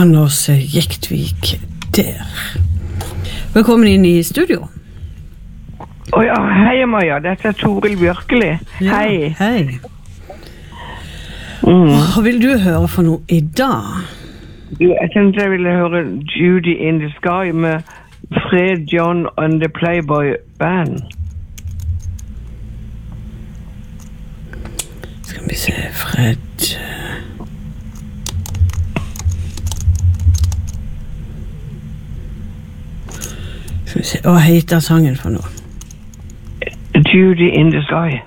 Anders Jektvik der. Velkommen inn i studio. Ja, hei Maja, dette Toril Bjørkeli. Ja, hei. Hei. Hva vil du høre for noe i dag? Jeg tenkte jeg ville høre Judy in the Sky med Fred John and the Playboy Band. Skal vi se, Fred... Skal vi se, hva heter sangen for noe? Judy in the Sky.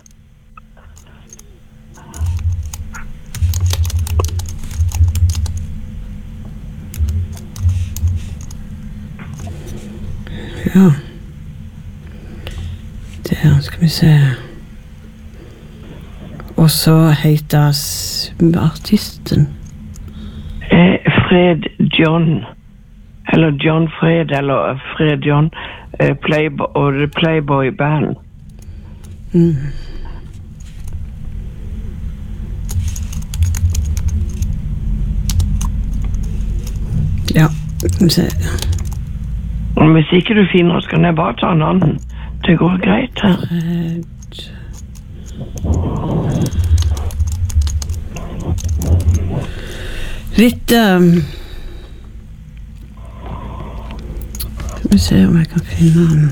Ja. Der skal vi se. Og så heter artisten. Fred John. Eller John Fred, eller Fred John. Playboy, og The Playboy Band. Ja, skal vi se. Hvis ikke du finner, så kan jeg bare ta en annen. Det går greit her. Litt skal vi se om jeg kan finne den.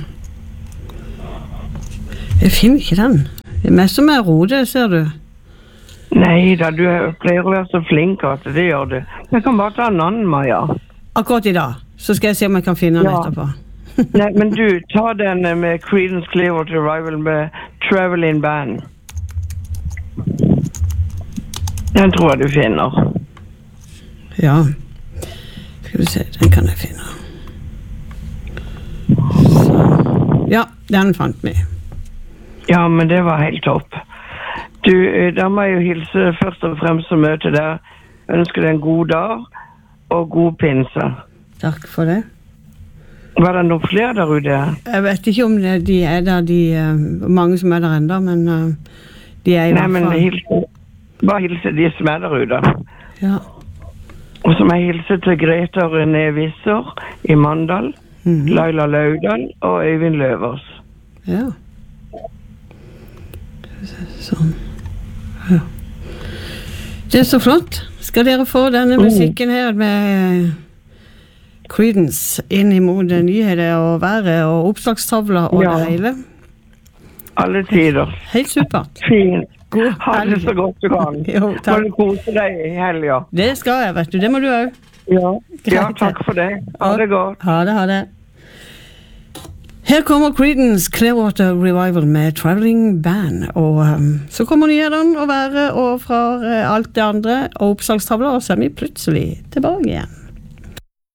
Jeg finner ikke den. Det er mest som er rode, ser du. Nei da, du pleier å være så flink at det gjør du. Jeg kan bare ta en annen, Maja. Akkurat i dag, så skal jeg se om jeg kan finne den etterpå. Nei, men du, ta den med Creedence Clearwater Revival med Traveling Band. Den tror jeg du finner. Ja. Skal vi se, den kan jeg finne. Så. Ja, den fant vi. Ja, men det var helt topp. Du, da må jeg jo hilse først og fremst å møte der. Ønsker deg en god dag og god pinse. Takk for det. Var det noen flere der ute? Jeg vet ikke om de er der, mange som er der enda, men de er i hvert fall... Nei, men bare hilse de som er der ute. Ja. Og så må jeg hilse til Greta René Visser i Mandal, Laila Laudal og Øyvind Løvers. Ja. Sånn. Ja. Det er så flott. Skal dere få denne musikken her med Creedence inn imot nyheter og været og oppslagstavler og det hele? Alle tider. Helt supert. Fint. God ha det så godt du kan. Jo, takk. Må du kose deg i helga. Det skal jeg, vet du. Det må du også. Ja, ja, takk for det. Ha det godt. Ha det, ha det. Her kommer Creedence Clearwater Revival med Traveling Band, og så kommer nyhetene og været og fra alt det andre, og oppslagstavler, og så er vi plutselig tilbake igjen.